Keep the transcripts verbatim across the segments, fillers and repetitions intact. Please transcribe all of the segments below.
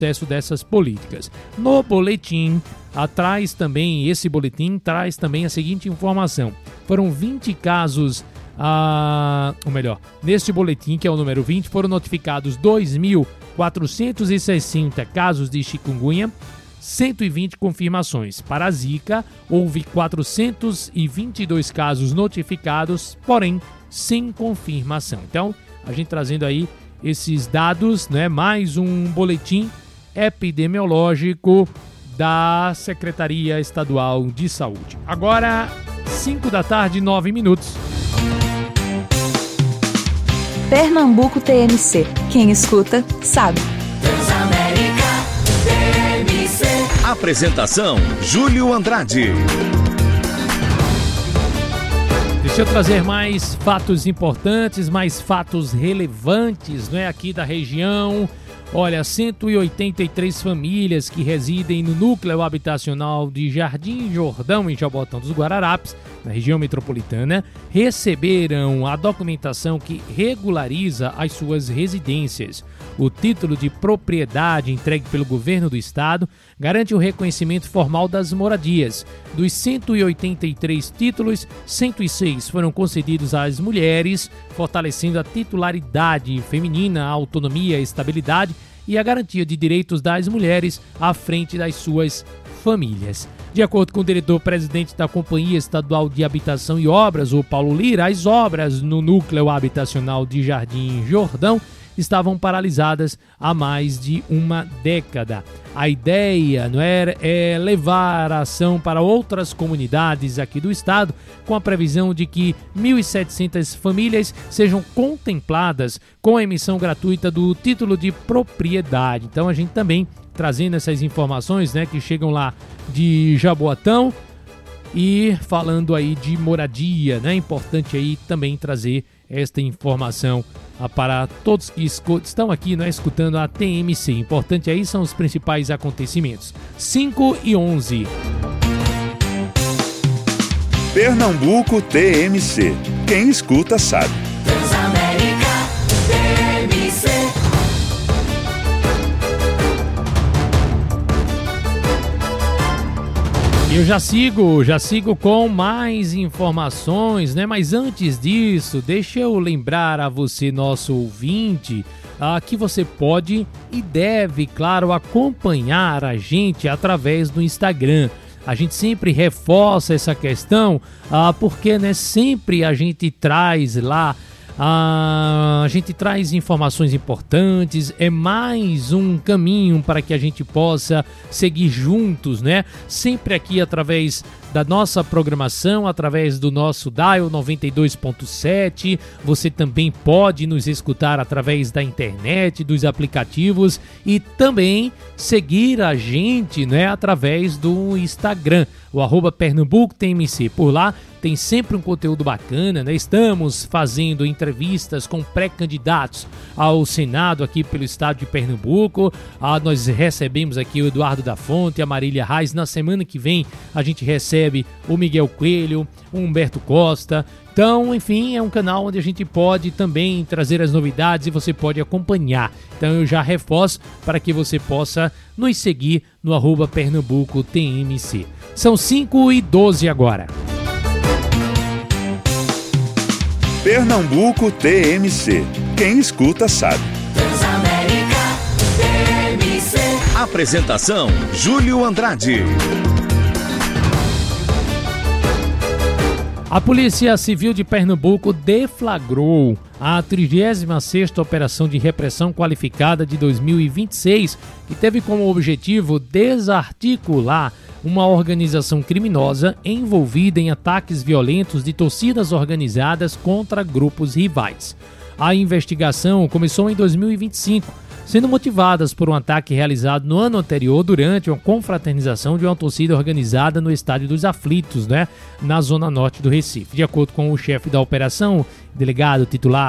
sucesso dessas políticas. No boletim, atrás também, esse boletim traz também a seguinte informação. Foram vinte casos, ah, ou melhor, neste boletim, que é o número vinte, foram notificados dois mil quatrocentos e sessenta casos de chikungunya, cento e vinte confirmações. Para a Zika, houve quatrocentos e vinte e dois casos notificados, porém sem confirmação. Então, a gente trazendo aí esses dados, né? Mais um boletim epidemiológico da Secretaria Estadual de Saúde. Agora, cinco da tarde, nove minutos. Pernambuco T M C. Quem escuta, sabe. Apresentação, Júlio Andrade. Deixa eu trazer mais fatos importantes, mais fatos relevantes, não é, aqui da região. Olha, cento e oitenta e três famílias que residem no núcleo habitacional de Jardim Jordão, em Jabotão dos Guararapes, na região metropolitana, receberam a documentação que regulariza as suas residências. O título de propriedade entregue pelo governo do estado garante o reconhecimento formal das moradias. Dos cento e oitenta e três títulos, cento e seis foram concedidos às mulheres, fortalecendo a titularidade feminina, a autonomia, a estabilidade e a garantia de direitos das mulheres à frente das suas famílias. De acordo com o diretor-presidente da Companhia Estadual de Habitação e Obras, o Paulo Lira, as obras no núcleo habitacional de Jardim Jordão estavam paralisadas há mais de uma década. A ideia, não é, é levar a ação para outras comunidades aqui do estado, com a previsão de que mil e setecentas famílias sejam contempladas com a emissão gratuita do título de propriedade. Então a gente também trazendo essas informações, né, que chegam lá de Jaboatão e falando aí de moradia, né? É importante aí também trazer esta informação ah, para todos que esco- estão aqui, né, escutando a T M C. Importante aí são os principais acontecimentos. cinco e onze. Pernambuco T M C. Quem escuta sabe. Transamérica T M C. Eu já sigo, já sigo com mais informações, né? Mas antes disso, deixa eu lembrar a você, nosso ouvinte, ah, que você pode e deve, claro, acompanhar a gente através do Instagram. A gente sempre reforça essa questão, ah, porque, né, sempre a gente traz lá, ah, a gente traz informações importantes, é mais um caminho para que a gente possa seguir juntos, né? Sempre aqui através da nossa programação, através do nosso Dial noventa e dois ponto sete. Você também pode nos escutar através da internet, dos aplicativos e também seguir a gente, né, através do Instagram, o arroba Pernambuco T M C. Por lá tem sempre um conteúdo bacana, né? Estamos fazendo entrevistas com pré-candidatos ao Senado aqui pelo estado de Pernambuco. Ah, nós recebemos aqui o Eduardo da Fonte, a Marília Reis. Na semana que vem a gente recebe o Miguel Coelho, o Humberto Costa. Então, enfim, é um canal onde a gente pode também trazer as novidades e você pode acompanhar. Então eu já reforço para que você possa nos seguir no arroba Pernambuco T M C. São cinco e doze agora. Pernambuco T M C. Quem escuta sabe. Transamérica T M C. Apresentação, Júlio Andrade. A Polícia Civil de Pernambuco deflagrou a trigésima sexta Operação de Repressão Qualificada de dois mil e vinte e seis, que teve como objetivo desarticular uma organização criminosa envolvida em ataques violentos de torcidas organizadas contra grupos rivais. A investigação começou em dois mil e vinte e cinco, sendo motivadas por um ataque realizado no ano anterior durante uma confraternização de uma torcida organizada no Estádio dos Aflitos, né, na zona norte do Recife. De acordo com o chefe da operação, delegado titular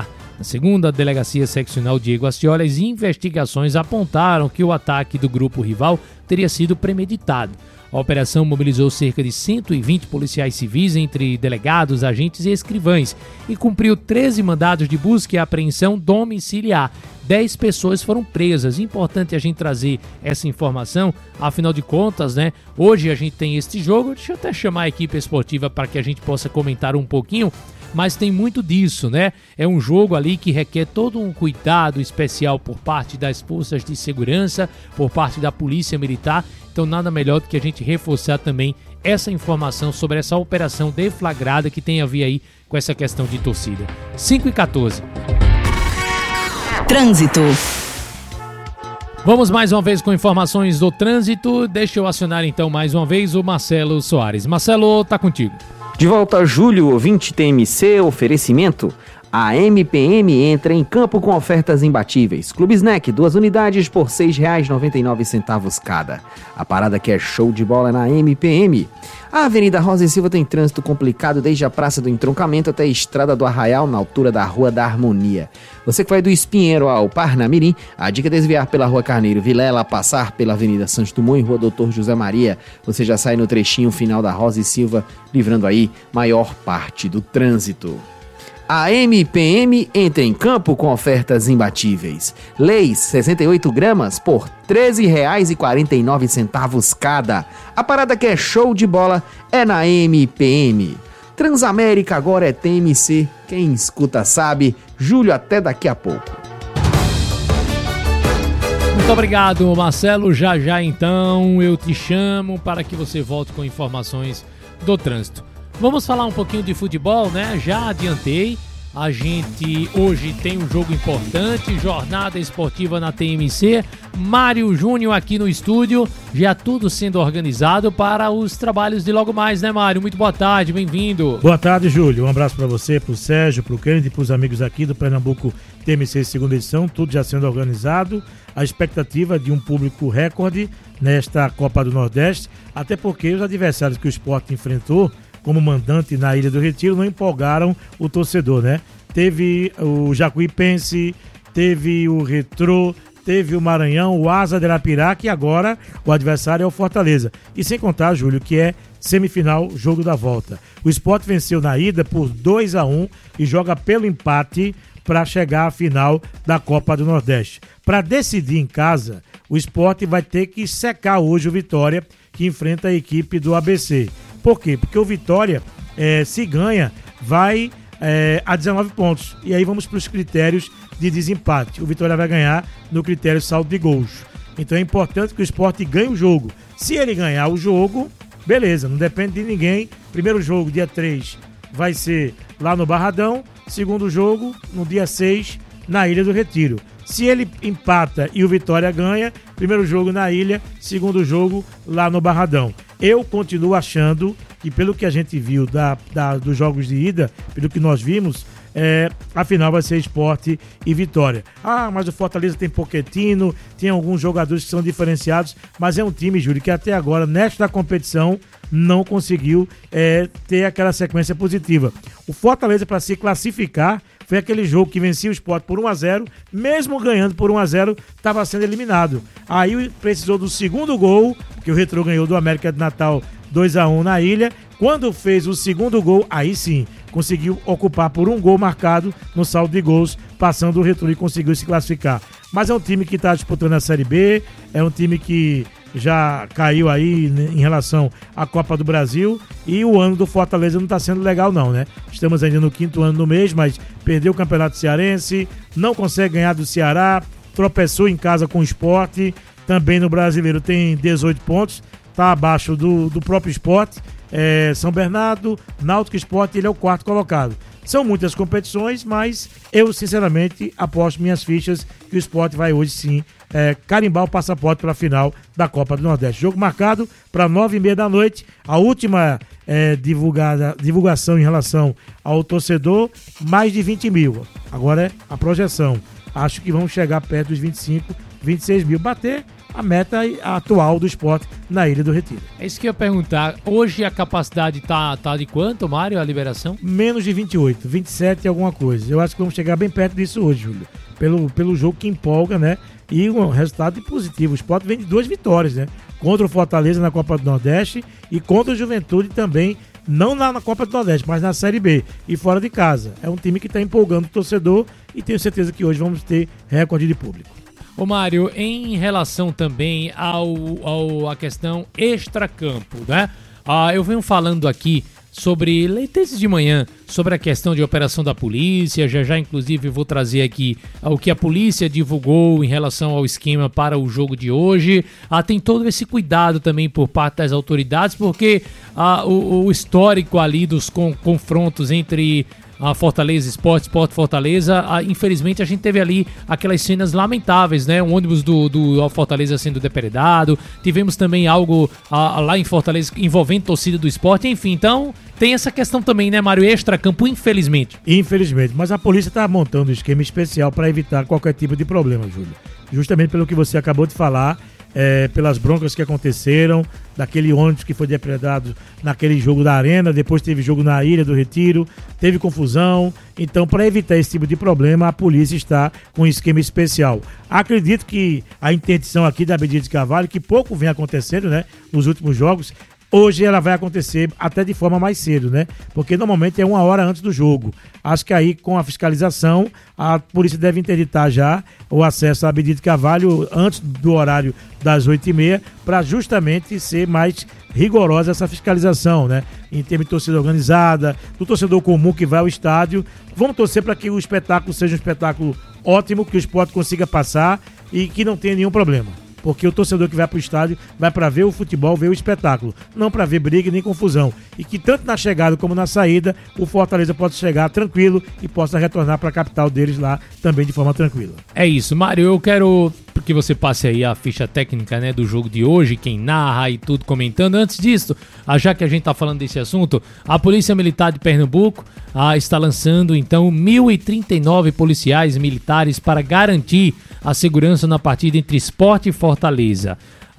Segundo a Delegacia Seccional Diego Ascioli, as investigações apontaram que o ataque do grupo rival teria sido premeditado. A operação mobilizou cerca de cento e vinte policiais civis, entre delegados, agentes e escrivães, e cumpriu treze mandados de busca e apreensão domiciliar. dez pessoas foram presas. Importante a gente trazer essa informação, afinal de contas, né? Hoje a gente tem este jogo. Deixa eu até chamar a equipe esportiva para que a gente possa comentar um pouquinho. Mas tem muito disso, né? É um jogo ali que requer todo um cuidado especial por parte das forças de segurança, por parte da polícia militar. Então nada melhor do que a gente reforçar também essa informação sobre essa operação deflagrada que tem a ver aí com essa questão de torcida. cinco e quatorze. Trânsito. Vamos mais uma vez com informações do trânsito. Deixa eu acionar então mais uma vez o Marcelo Soares. Marcelo, tá contigo. De volta, Júlio, ouvinte T M C, oferecimento. A M P M entra em campo com ofertas imbatíveis. Clube Snack, duas unidades por seis reais e noventa e nove centavos cada. A parada que é show de bola na M P M. A Avenida Rosa e Silva tem trânsito complicado desde a Praça do Entroncamento até a Estrada do Arraial, na altura da Rua da Harmonia. Você que vai do Espinheiro ao Parnamirim, a dica é desviar pela Rua Carneiro Vilela, passar pela Avenida Santos Dumont e Rua Doutor José Maria. Você já sai no trechinho final da Rosa e Silva, livrando aí maior parte do trânsito. A M P M entra em campo com ofertas imbatíveis. Leis sessenta e oito gramas por treze reais e quarenta e nove centavos cada. A parada que é show de bola é na M P M. Transamérica agora é T M C. Quem escuta sabe. Júlio, até daqui a pouco. Muito obrigado, Marcelo. Já já então eu te chamo para que você volte com informações do trânsito. Vamos falar um pouquinho de futebol, né? Já adiantei, a gente hoje tem um jogo importante, jornada esportiva na T M C, Mário Júnior aqui no estúdio, já tudo sendo organizado para os trabalhos de logo mais, né, Mário? Muito boa tarde, bem-vindo. Boa tarde, Júlio, um abraço para você, para o Sérgio, para o Kennedy e para os amigos aqui do Pernambuco T M C segunda edição, tudo já sendo organizado, a expectativa de um público recorde nesta Copa do Nordeste, até porque os adversários que o Sport enfrentou como mandante na Ilha do Retiro, não empolgaram o torcedor, né? Teve o Jacuipense, teve o Retrô, teve o Maranhão, o Asa de Arapiraca e agora o adversário é o Fortaleza. E sem contar, Júlio, que é semifinal, jogo da volta. O Sport venceu na ida por dois a um e joga pelo empate para chegar à final da Copa do Nordeste. Para decidir em casa, o Sport vai ter que secar hoje o Vitória, que enfrenta a equipe do A B C. Por quê? Porque o Vitória, é, se ganha, vai é, a dezenove pontos. E aí vamos para os critérios de desempate. O Vitória vai ganhar no critério saldo de gols. Então é importante que o Sport ganhe o jogo. Se ele ganhar o jogo, beleza, não depende de ninguém. Primeiro jogo, dia três, vai ser lá no Barradão. Segundo jogo, no dia seis, na Ilha do Retiro. Se ele empata e o Vitória ganha, primeiro jogo na Ilha, segundo jogo lá no Barradão. Eu continuo achando que, pelo que a gente viu da, da, dos jogos de ida, pelo que nós vimos, é, a final vai ser Sport e Vitória. Ah, mas o Fortaleza tem Pochettino, tem alguns jogadores que são diferenciados, mas é um time, Júlio, que até agora, nesta competição, não conseguiu é, ter aquela sequência positiva. O Fortaleza, para se classificar, foi aquele jogo que vencia o Sport por um a zero, mesmo ganhando por um a zero, estava sendo eliminado. Aí precisou do segundo gol, que o Retrô ganhou do América de Natal dois a um na Ilha. Quando fez o segundo gol, aí sim, conseguiu ocupar por um gol marcado no saldo de gols, passando o Retrô e conseguiu se classificar. Mas é um time que está disputando a Série B, é um time que já caiu aí em relação à Copa do Brasil e o ano do Fortaleza não está sendo legal não, né? Estamos ainda no quinto ano do mês, mas perdeu o Campeonato Cearense, não consegue ganhar do Ceará, tropeçou em casa com o Sport, também no Brasileiro tem dezoito pontos, está abaixo do, do próprio Sport, é, São Bernardo, Náutico Sport, ele é o quarto colocado. São muitas competições, mas eu sinceramente aposto minhas fichas que o Sport vai hoje sim é, carimbar o passaporte para a final da Copa do Nordeste. Jogo marcado para nove e meia da noite. A última é, divulgada, divulgação em relação ao torcedor, mais de vinte mil. Agora é a projeção. Acho que vamos chegar perto dos vinte e cinco, vinte e seis mil. Bater a meta atual do Sport na Ilha do Retiro. É isso que eu ia perguntar. Hoje a capacidade tá, tá de quanto, Mário, a liberação? Menos de vinte e oito, vinte e sete e alguma coisa. Eu acho que vamos chegar bem perto disso hoje, Júlio. Pelo, pelo jogo que empolga, né? E um resultado positivo. O Sport vem de duas vitórias, né? Contra o Fortaleza na Copa do Nordeste e contra o Juventude também, não na, na Copa do Nordeste, mas na Série B e fora de casa. É um time que está empolgando o torcedor e tenho certeza que hoje vamos ter recorde de público. Ô Mário, em relação também ao, ao a questão extracampo, né? Ah, eu venho falando aqui sobre, desde de manhã, sobre a questão de operação da polícia, já já inclusive vou trazer aqui o que a polícia divulgou em relação ao esquema para o jogo de hoje. Ah, tem todo esse cuidado também por parte das autoridades, porque ah, o, o histórico ali dos con- confrontos entre a Fortaleza Sport, Sport Fortaleza, a, infelizmente a gente teve ali aquelas cenas lamentáveis, né? Um ônibus do, do Fortaleza sendo depredado, tivemos também algo a, a, lá em Fortaleza envolvendo torcida do Sport, enfim, então tem essa questão também, né, Mário, extracampo, infelizmente. Infelizmente, mas a polícia está montando um esquema especial para evitar qualquer tipo de problema, Júlio. Justamente pelo que você acabou de falar, é, pelas broncas que aconteceram, daquele ônibus que foi depredado naquele jogo da Arena, depois teve jogo na Ilha do Retiro, teve confusão. Então, para evitar esse tipo de problema, a polícia está com um esquema especial. Acredito que a intenção aqui da Abdias de Carvalho, que pouco vem acontecendo, né, nos últimos jogos, hoje ela vai acontecer até de forma mais cedo, né? Porque normalmente é uma hora antes do jogo. Acho que aí, com a fiscalização, a polícia deve interditar já o acesso à Abdias de Carvalho antes do horário das oito e meia, para justamente ser mais rigorosa essa fiscalização, né? Em termos de torcida organizada, do torcedor comum que vai ao estádio. Vamos torcer para que o espetáculo seja um espetáculo ótimo, que o Sport consiga passar e que não tenha nenhum problema. Porque o torcedor que vai para o estádio vai para ver o futebol, ver o espetáculo, não para ver briga nem confusão. E que tanto na chegada como na saída, o Fortaleza possa chegar tranquilo e possa retornar para a capital deles lá também de forma tranquila. É isso, Mário, eu quero que você passe aí a ficha técnica, né, do jogo de hoje, quem narra e tudo comentando. Antes disso, já que a gente está falando desse assunto, a Polícia Militar de Pernambuco ah, está lançando então mil e trinta e nove policiais militares para garantir a segurança na partida entre Sport e Fortaleza.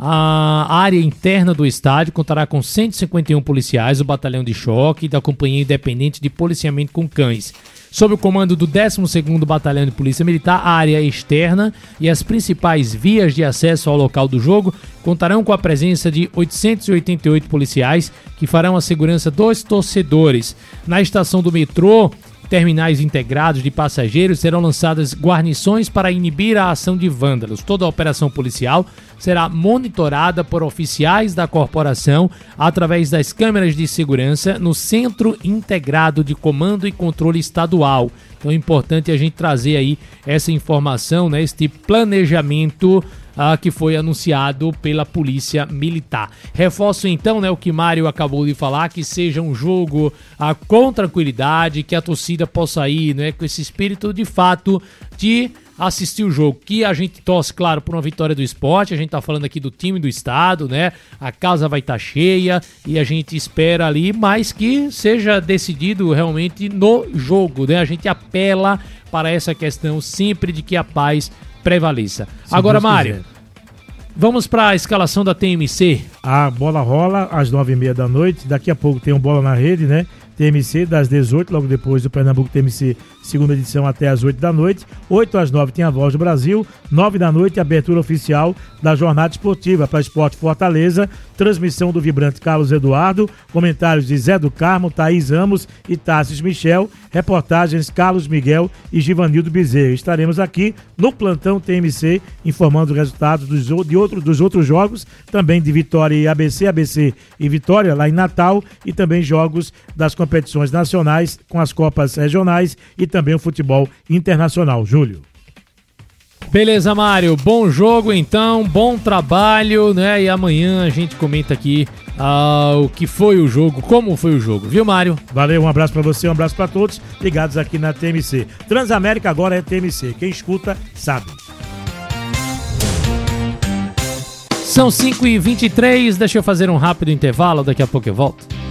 A área interna do estádio contará com cento e cinquenta e um policiais do Batalhão de Choque e da Companhia Independente de Policiamento com Cães. Sob o comando do décimo segundo Batalhão de Polícia Militar, a área externa e as principais vias de acesso ao local do jogo contarão com a presença de oitocentos e oitenta e oito policiais que farão a segurança dos torcedores. Na estação do metrô, terminais integrados de passageiros, serão lançadas guarnições para inibir a ação de vândalos. Toda a operação policial será monitorada por oficiais da corporação através das câmeras de segurança no Centro Integrado de Comando e Controle Estadual. Então é importante a gente trazer aí essa informação, né, este planejamento Ah, que foi anunciado pela Polícia Militar. Reforço então, né, o que Mário acabou de falar, que seja um jogo ah, com tranquilidade, que a torcida possa ir, né, com esse espírito de fato de assistir o jogo, que a gente torce, claro, por uma vitória do Sport. A gente tá falando aqui do time do estado, né, a casa vai estar tá cheia e a gente espera ali, mas que seja decidido realmente no jogo, né, a gente apela para essa questão sempre de que a paz prevaleça. Se Agora, Deus Mário, quiser. Vamos para a escalação da T M C. A bola rola às nove e meia da noite. Daqui a pouco tem um Bola na Rede, né? T M C das dezoito, logo depois do Pernambuco T M C, segunda edição, até às oito da noite. oito às nove tem a Voz do Brasil. nove da noite, abertura oficial da jornada esportiva para Sport Fortaleza. Transmissão do vibrante Carlos Eduardo. Comentários de Zé do Carmo, Thaís Amos e Tassis Michel. Reportagens Carlos Miguel e Givanildo Bezerra. Estaremos aqui no plantão T M C informando os resultados dos, de outro, dos outros jogos, também de Vitória e A B C, A B C e Vitória lá em Natal, e também jogos das competições nacionais com as Copas regionais e também o futebol internacional. Júlio. Beleza, Mário. Bom jogo, então. Bom trabalho, né? E amanhã a gente comenta aqui ah, o que foi o jogo, como foi o jogo. Viu, Mário? Valeu, um abraço pra você, um abraço pra todos ligados aqui na T M C. Transamérica agora é T M C. Quem escuta, sabe. São cinco e vinte e três. Deixa eu fazer um rápido intervalo. Daqui a pouco eu volto.